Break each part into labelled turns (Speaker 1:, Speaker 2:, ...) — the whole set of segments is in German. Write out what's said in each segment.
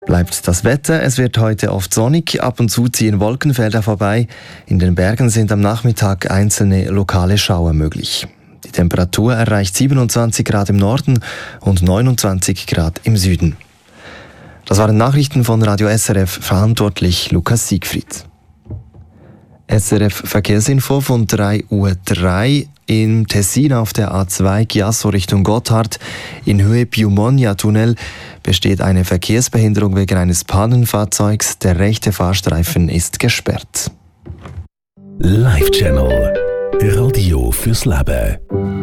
Speaker 1: Bleibt das Wetter. Es wird heute oft sonnig, ab und zu ziehen Wolkenfelder vorbei. In den Bergen sind am Nachmittag einzelne lokale Schauer möglich. Die Temperatur erreicht 27 Grad im Norden und 29 Grad im Süden. Das waren Nachrichten von Radio SRF, verantwortlich Lukas Siegfried. SRF Verkehrsinfo von 3:03 Uhr. Im Tessin auf der A2 Chiasso Richtung Gotthard in Höhe Piumonia-Tunnel besteht eine Verkehrsbehinderung wegen eines Pannenfahrzeugs. Der rechte Fahrstreifen ist gesperrt.
Speaker 2: Live-Channel. Radio fürs Leben.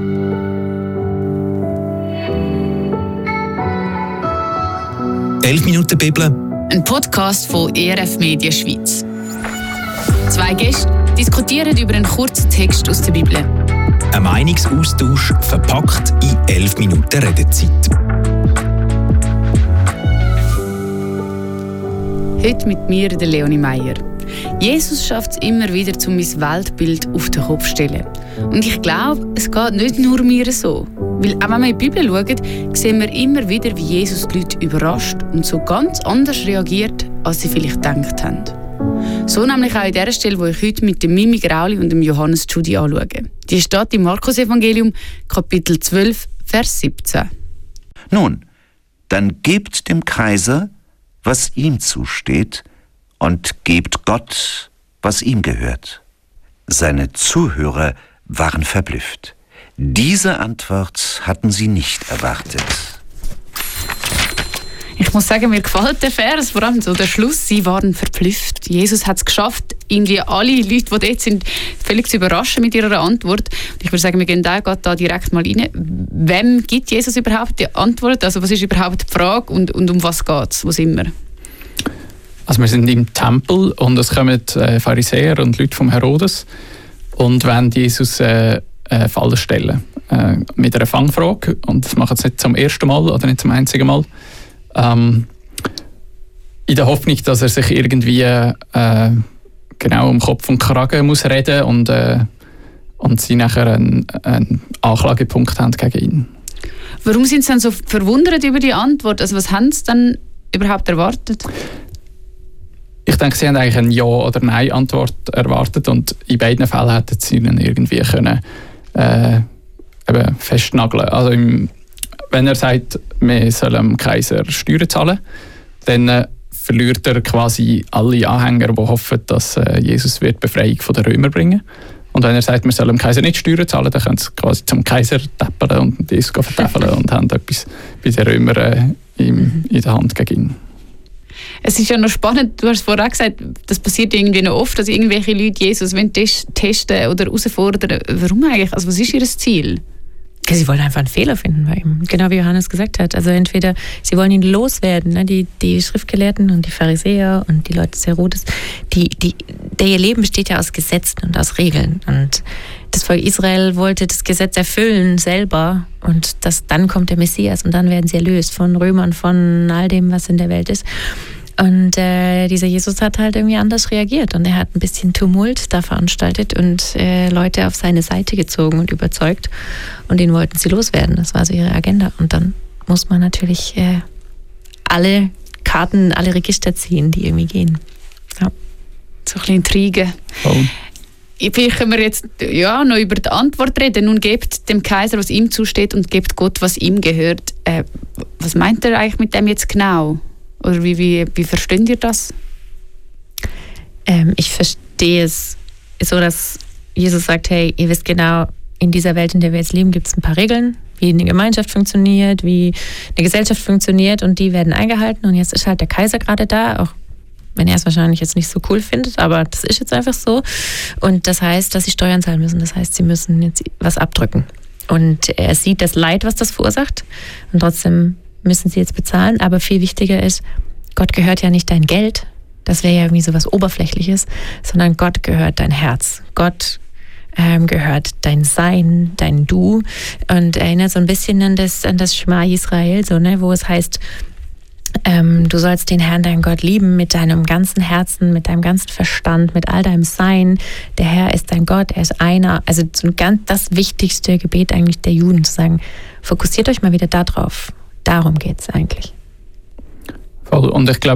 Speaker 3: «11 Minuten Bibel».
Speaker 4: Ein Podcast von ERF Media Schweiz. 2 Gäste diskutieren über einen kurzen Text aus der Bibel.
Speaker 3: Ein Meinungsaustausch verpackt in 11 Minuten Redezeit.
Speaker 4: Heute mit mir, der Leonie Meyer. Jesus schafft es immer wieder, um mein Weltbild auf den Kopf zu stellen. Und ich glaube, es geht nicht nur mir so. Weil auch wenn wir in die Bibel schauen, sehen wir immer wieder, wie Jesus die Leute überrascht und so ganz anders reagiert, als sie vielleicht gedacht haben. So nämlich auch an der Stelle, wo ich heute mit dem Mimi Grauli und dem Johannes Tschudi anschaue. Die steht im Markus-Evangelium, Kapitel 12, Vers 17.
Speaker 5: Nun, dann gebt dem Kaiser, was ihm zusteht, und gebt Gott, was ihm gehört. Seine Zuhörer waren verblüfft. Diese Antwort hatten sie nicht erwartet.
Speaker 4: Ich muss sagen, mir gefällt der Vers, vor allem so der Schluss, sie waren verblüfft. Jesus hat es geschafft, irgendwie alle Leute, die dort sind, völlig zu überraschen mit ihrer Antwort. Und ich würde sagen, wir gehen da direkt mal rein. Wem gibt Jesus überhaupt die Antwort? Also was ist überhaupt die Frage und um was geht es? Wo sind wir?
Speaker 6: Also wir sind im Tempel und es kommen Pharisäer und Leute vom Herodes und wollen Jesus Fallen stellen. Mit einer Fangfrage. Und das machen sie nicht zum ersten Mal oder nicht zum einzigen Mal. In der Hoffnung, dass er sich irgendwie genau um Kopf und Kragen muss reden und sie nachher einen Anklagepunkt haben gegen ihn.
Speaker 4: Warum sind sie dann so verwundert über die Antwort? Also was haben sie dann überhaupt erwartet?
Speaker 6: Ich denke, sie haben eigentlich eine Ja- oder Nein-Antwort erwartet und in beiden Fällen hätten sie ihn irgendwie können, eben festnageln. Also wenn er sagt, wir sollen dem Kaiser Steuern zahlen, dann verliert er quasi alle Anhänger, die hoffen, dass Jesus wird Befreiung von den Römern bringen. Und wenn er sagt, wir sollen dem Kaiser nicht Steuern zahlen, dann können sie quasi zum Kaiser täppeln und Jesus vertäfeln und haben etwas bei den Römern in der Hand gegen ihn.
Speaker 4: Es ist ja noch spannend, du hast vorhin auch gesagt, das passiert irgendwie noch oft, dass irgendwelche Leute Jesus testen oder herausfordern. Warum eigentlich? Also was ist ihr Ziel?
Speaker 7: Sie wollen einfach einen Fehler finden bei ihm, genau wie Johannes gesagt hat. Also entweder sie wollen ihn loswerden, ne? Die Schriftgelehrten und die Pharisäer und die Leute des Herodes, ihr Leben besteht ja aus Gesetzen und aus Regeln. Und das Volk Israel wollte das Gesetz erfüllen selber und dann kommt der Messias und dann werden sie erlöst von Römern, von all dem, was in der Welt ist. Und dieser Jesus hat halt irgendwie anders reagiert und er hat ein bisschen Tumult da veranstaltet und Leute auf seine Seite gezogen und überzeugt und ihn wollten sie loswerden. Das war so ihre Agenda. Und dann muss man natürlich alle Karten, alle Register ziehen, die irgendwie gehen. Ja.
Speaker 4: So ein bisschen Intrige.
Speaker 6: Oh.
Speaker 4: Vielleicht können wir jetzt noch über die Antwort reden. Nun gebt dem Kaiser, was ihm zusteht und gebt Gott, was ihm gehört. Was meint er eigentlich mit dem jetzt genau? Oder wie versteht ihr das?
Speaker 7: Ich verstehe es so, dass Jesus sagt, hey, ihr wisst genau, in dieser Welt, in der wir jetzt leben, gibt es ein paar Regeln, wie eine Gemeinschaft funktioniert, wie eine Gesellschaft funktioniert und die werden eingehalten. Und jetzt ist halt der Kaiser gerade da, auch wenn er es wahrscheinlich jetzt nicht so cool findet, aber das ist jetzt einfach so. Und das heißt, dass sie Steuern zahlen müssen. Das heißt, sie müssen jetzt was abdrücken. Und er sieht das Leid, was das verursacht. Und trotzdem müssen sie jetzt bezahlen. Aber viel wichtiger ist, Gott gehört ja nicht dein Geld. Das wäre ja irgendwie so was Oberflächliches. Sondern Gott gehört dein Herz. Gott gehört dein Sein, dein Du. Und erinnert so ein bisschen an das Schma Israel, so, ne, wo es heißt, du sollst den Herrn, deinen Gott, lieben mit deinem ganzen Herzen, mit deinem ganzen Verstand, mit all deinem Sein. Der Herr ist dein Gott, er ist einer. Also das wichtigste Gebet eigentlich der Juden, zu sagen, fokussiert euch mal wieder da drauf. Darum geht es eigentlich.
Speaker 6: Voll. Und ich glaube,